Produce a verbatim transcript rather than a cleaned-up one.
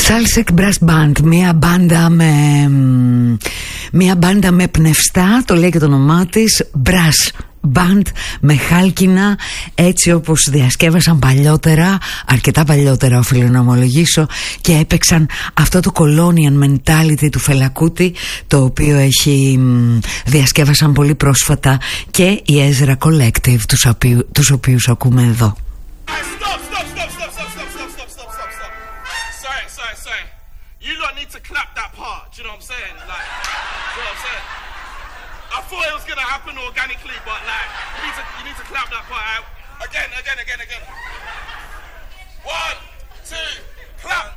Salsek Brass Band, μια μπάντα με μια μπάντα με πνευστά, το λέει και το όνομά της, Brass Band, με χάλκινα, έτσι όπως διασκεύασαν παλιότερα, αρκετά παλιότερα οφείλω να ομολογήσω, και έπαιξαν αυτό το colonial mentality του Φελακούτη, το οποίο έχει διασκεύασαν πολύ πρόσφατα και η Ezra Collective, τους, οποίου, τους οποίους ακούμε εδώ. I thought it was gonna happen organically, but like, you need to, you need to clap that part out. Again, again, again, again. One, two, clap.